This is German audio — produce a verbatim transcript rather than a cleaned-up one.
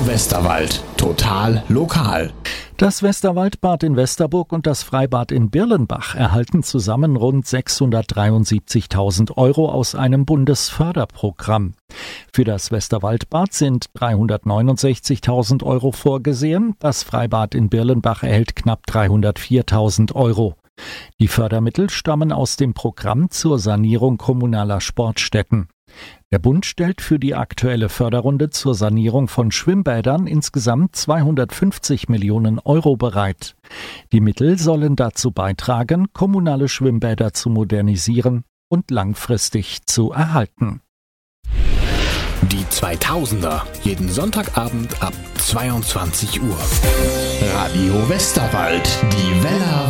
Radio Westerwald. Total lokal. Das Westerwaldbad in Westerburg und das Freibad in Birlenbach erhalten zusammen rund sechshundertdreiundsiebzigtausend Euro aus einem Bundesförderprogramm. Für das Westerwaldbad sind dreihundertneunundsechzigtausend Euro vorgesehen. Das Freibad in Birlenbach erhält knapp dreihundertviertausend Euro. Die Fördermittel stammen aus dem Programm zur Sanierung kommunaler Sportstätten. Der Bund stellt für die aktuelle Förderrunde zur Sanierung von Schwimmbädern insgesamt zweihundertfünfzig Millionen Euro bereit. Die Mittel sollen dazu beitragen, kommunale Schwimmbäder zu modernisieren und langfristig zu erhalten. Die zweitausender, jeden Sonntagabend ab zweiundzwanzig Uhr. Radio Westerwald, die Weller